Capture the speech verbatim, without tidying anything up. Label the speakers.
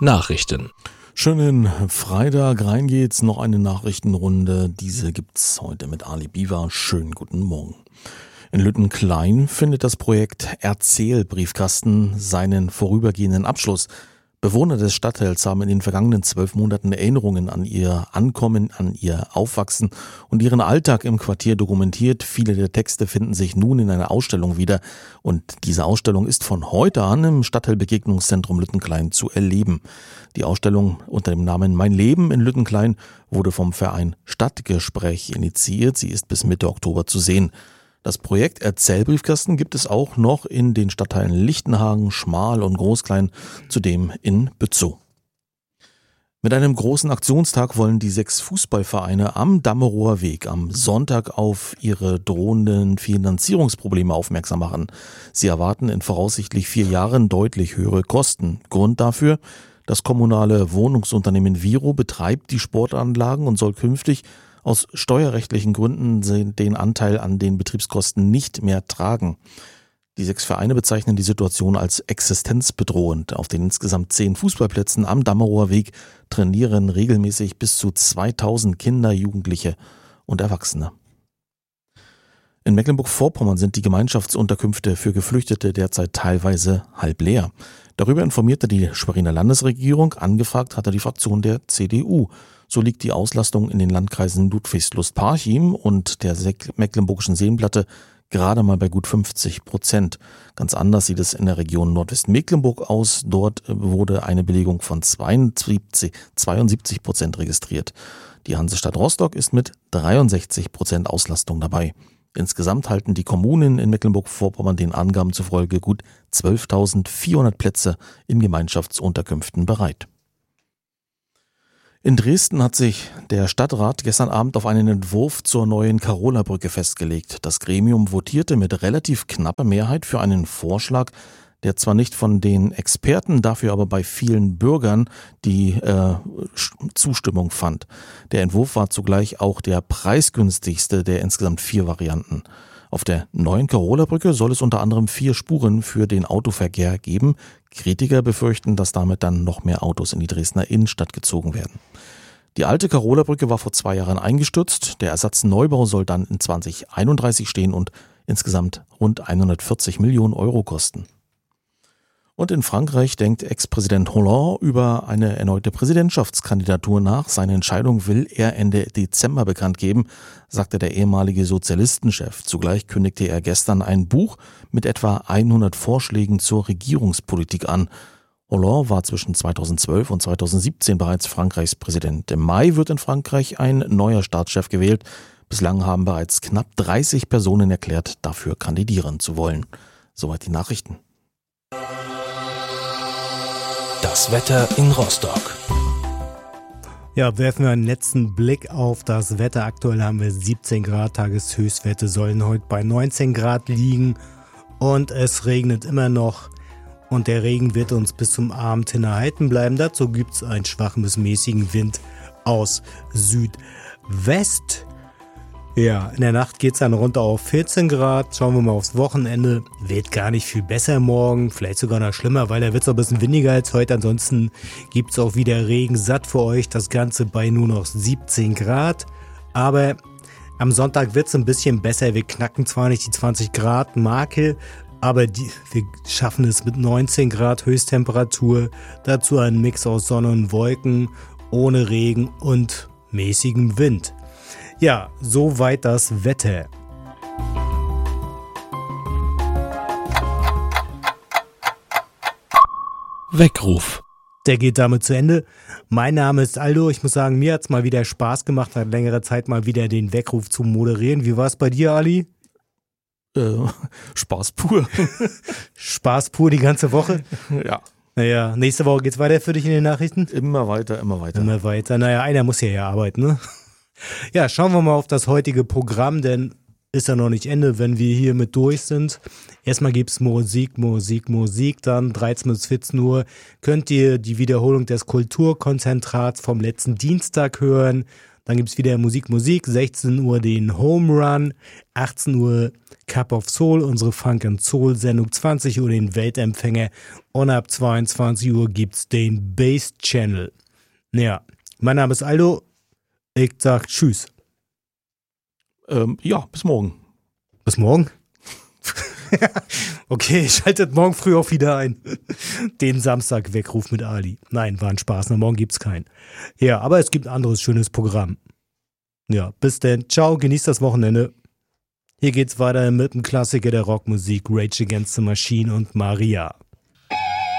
Speaker 1: Nachrichten.
Speaker 2: Schönen Freitag, rein geht's, noch eine Nachrichtenrunde. Diese gibt's heute mit Ali Biwa. Schönen guten Morgen. In Lüttenklein findet das Projekt Erzählbriefkasten seinen vorübergehenden Abschluss. Bewohner des Stadtteils haben in den vergangenen zwölf Monaten Erinnerungen an ihr Ankommen, an ihr Aufwachsen und ihren Alltag im Quartier dokumentiert. Viele der Texte finden sich nun in einer Ausstellung wieder und diese Ausstellung ist von heute an im Stadtteilbegegnungszentrum Lüttenklein zu erleben. Die Ausstellung unter dem Namen Mein Leben in Lüttenklein wurde vom Verein Stadtgespräch initiiert. Sie ist bis Mitte Oktober zu sehen. Das Projekt Erzählbriefkasten gibt es auch noch in den Stadtteilen Lichtenhagen, Schmal und Großklein, zudem in Bützow. Mit einem großen Aktionstag wollen die sechs Fußballvereine am Dammerower Weg am Sonntag auf ihre drohenden Finanzierungsprobleme aufmerksam machen. Sie erwarten in voraussichtlich vier Jahren deutlich höhere Kosten. Grund dafür: Das kommunale Wohnungsunternehmen Viro betreibt die Sportanlagen und soll künftig aus steuerrechtlichen Gründen den Anteil an den Betriebskosten nicht mehr tragen. Die sechs Vereine bezeichnen die Situation als existenzbedrohend. Auf den insgesamt zehn Fußballplätzen am Dammerower Weg trainieren regelmäßig bis zu zweitausend Kinder, Jugendliche und Erwachsene. In Mecklenburg-Vorpommern sind die Gemeinschaftsunterkünfte für Geflüchtete derzeit teilweise halb leer. Darüber informierte die Schweriner Landesregierung, angefragt hatte die Fraktion der C D U. So liegt die Auslastung in den Landkreisen Ludwigslust-Parchim und der Mecklenburgischen Seenplatte gerade mal bei gut fünfzig Prozent. Ganz anders sieht es in der Region Nordwestmecklenburg aus. Dort wurde eine Belegung von zweiundsiebzig Prozent registriert. Die Hansestadt Rostock ist mit dreiundsechzig Prozent Auslastung dabei. Insgesamt halten die Kommunen in Mecklenburg-Vorpommern den Angaben zufolge gut zwölftausendvierhundert Plätze in Gemeinschaftsunterkünften bereit. In Dresden hat sich der Stadtrat gestern Abend auf einen Entwurf zur neuen Karola-Brücke festgelegt. Das Gremium votierte mit relativ knapper Mehrheit für einen Vorschlag, der zwar nicht von den Experten, dafür aber bei vielen Bürgern die äh, Zustimmung fand. Der Entwurf war zugleich auch der preisgünstigste der insgesamt vier Varianten. Auf der neuen Karola-Brücke soll es unter anderem vier Spuren für den Autoverkehr geben. Kritiker befürchten, dass damit dann noch mehr Autos in die Dresdner Innenstadt gezogen werden. Die alte Karola-Brücke war vor zwei Jahren eingestürzt. Der Ersatzneubau soll dann in zwanzig einunddreißig stehen und insgesamt rund hundertvierzig Millionen Euro kosten. Und in Frankreich denkt Ex-Präsident Hollande über eine erneute Präsidentschaftskandidatur nach. Seine Entscheidung will er Ende Dezember bekannt geben, sagte der ehemalige Sozialistenchef. Zugleich kündigte er gestern ein Buch mit etwa hundert Vorschlägen zur Regierungspolitik an. Hollande war zwischen zweitausendzwölf und zweitausendsiebzehn bereits Frankreichs Präsident. Im Mai wird in Frankreich ein neuer Staatschef gewählt. Bislang haben bereits knapp dreißig Personen erklärt, dafür kandidieren zu wollen. Soweit die Nachrichten.
Speaker 1: Das Wetter in Rostock.
Speaker 3: Ja, werfen wir einen letzten Blick auf das Wetter. Aktuell haben wir siebzehn Grad, Tageshöchstwerte sollen heute bei neunzehn Grad liegen und es regnet immer noch und der Regen wird uns bis zum Abend hin erhalten bleiben. Dazu gibt es einen schwachen bis mäßigen Wind aus Südwest. Ja, in der Nacht geht es dann runter auf vierzehn Grad. Schauen wir mal aufs Wochenende. Wird gar nicht viel besser morgen, vielleicht sogar noch schlimmer, weil da wird es ein bisschen windiger als heute. Ansonsten gibt es auch wieder Regen satt für euch. Das Ganze bei nur noch siebzehn Grad. Aber am Sonntag wird es ein bisschen besser. Wir knacken zwar nicht die zwanzig Grad Marke, aber die, wir schaffen es mit neunzehn Grad Höchsttemperatur. Dazu ein Mix aus Sonne und Wolken, ohne Regen und mäßigem Wind. Ja, soweit das Wetter.
Speaker 1: Weckruf.
Speaker 3: Der geht damit zu Ende. Mein Name ist Aldo. Ich muss sagen, mir hat es mal wieder Spaß gemacht, nach längerer Zeit mal wieder den Weckruf zu moderieren. Wie war es bei dir, Ali?
Speaker 2: Äh, Spaß pur.
Speaker 3: Spaß pur die ganze Woche?
Speaker 2: Ja.
Speaker 3: Naja, nächste Woche geht's weiter für dich in den Nachrichten?
Speaker 2: Immer weiter, immer weiter.
Speaker 3: Immer weiter. Naja, einer muss ja ja arbeiten, ne? Ja, schauen wir mal auf das heutige Programm, denn ist ja noch nicht Ende, wenn wir hier mit durch sind. Erstmal gibt's Musik, Musik, Musik, dann dreizehn bis vierzehn Uhr könnt ihr die Wiederholung des Kulturkonzentrats vom letzten Dienstag hören. Dann gibt es wieder Musik, Musik, sechzehn Uhr den Home Run, achtzehn Uhr Cup of Soul, unsere Funk and Soul Sendung, zwanzig Uhr den Weltempfänger und ab zweiundzwanzig Uhr gibt's den Bass Channel. Ja, mein Name ist Aldo, ich sag Tschüss.
Speaker 2: Ähm, ja, bis morgen.
Speaker 3: Bis morgen? Okay, schaltet morgen früh auch wieder ein. Den Samstag-Weckruf mit Ali. Nein, war ein Spaß, na, morgen gibt's keinen. Ja, aber es gibt ein anderes schönes Programm. Ja, bis denn. Ciao, genießt das Wochenende. Hier geht's weiter mit dem Klassiker der Rockmusik, Rage Against the Machine und Maria.